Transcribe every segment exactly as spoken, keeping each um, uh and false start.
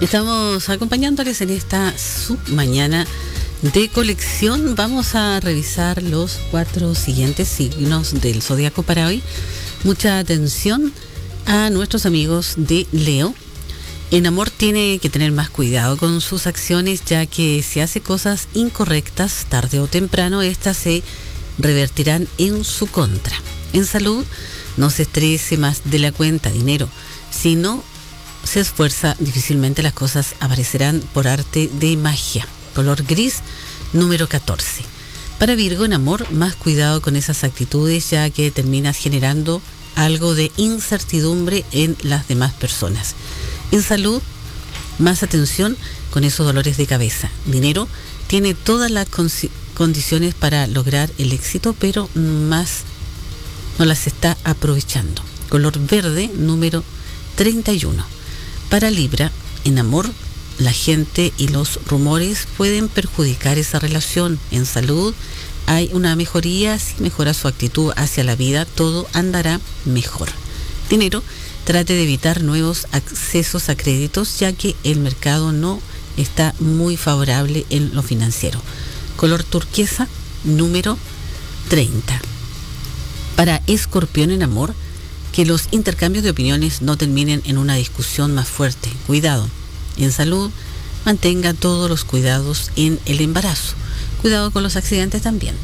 Estamos acompañándoles en esta submañana de colección. Vamos a revisar los cuatro siguientes signos del zodiaco para hoy. Mucha atención a nuestros amigos de Leo. En amor tiene que tener más cuidado con sus acciones, ya que si hace cosas incorrectas, tarde o temprano, estas se revertirán en su contra. En salud, no se estrese más de la cuenta, dinero. Si no se esfuerza, difícilmente las cosas aparecerán por arte de magia. Color gris, número catorce. Para Virgo, en amor, más cuidado con esas actitudes, ya que terminas generando algo de incertidumbre en las demás personas. En salud, más atención con esos dolores de cabeza. Dinero, tiene todas las condiciones para lograr el éxito, pero más no las está aprovechando. Color verde, número treinta y uno. Para Libra, en amor, la gente y los rumores pueden perjudicar esa relación. En salud, hay una mejoría. Si mejora su actitud hacia la vida, todo andará mejor. Dinero, trate de evitar nuevos accesos a créditos, ya que el mercado no está muy favorable en lo financiero. Color turquesa, número treinta. Para Escorpión, en amor, que los intercambios de opiniones no terminen en una discusión más fuerte. Cuidado. En salud, mantenga todos los cuidados en el embarazo. Cuidado con los accidentes también.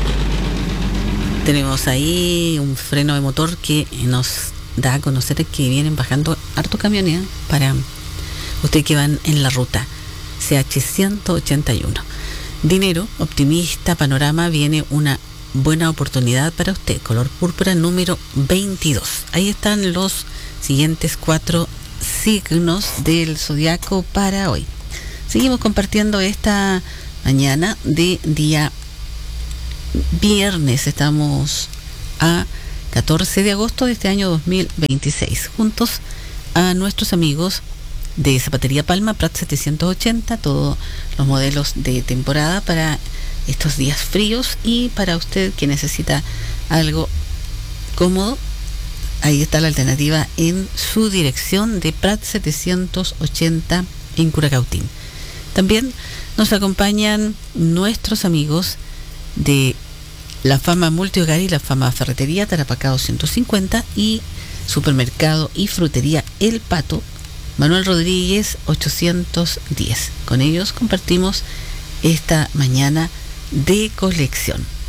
Tenemos ahí un freno de motor que nos da a conocer que vienen bajando harto camiones, ¿eh? Para usted que van en la ruta C H ciento ochenta y uno. Dinero, optimista, panorama, viene una buena oportunidad para usted. Color púrpura, número veintidós. Ahí están los siguientes cuatro signos del zodiaco para hoy. Seguimos compartiendo esta mañana de día viernes. Estamos a catorce de agosto de este año dos mil veintiséis. Juntos a nuestros amigos de Zapatería Palma, Prat setecientos ochenta, todos los modelos de temporada para estos días fríos, y para usted que necesita algo cómodo, ahí está la alternativa en su dirección de Prat setecientos ochenta en Curacautín. También nos acompañan nuestros amigos de La Fama Multihogar y La Fama Ferretería, Tarapacá doscientos cincuenta, y Supermercado y Frutería El Pato, Manuel Rodríguez ochocientos diez. Con ellos compartimos esta mañana de colección.